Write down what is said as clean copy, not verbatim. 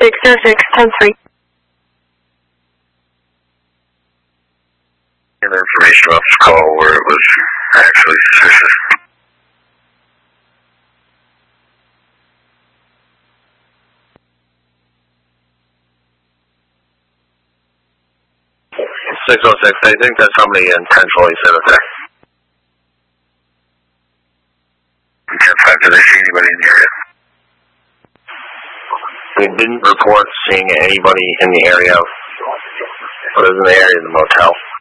606-10-3. Information about this call where it was actually suspicious. I think that somebody intentionally sent it there. You can't find, did they see anybody in the area? We didn't report seeing anybody in the area, but it was in the area of the motel.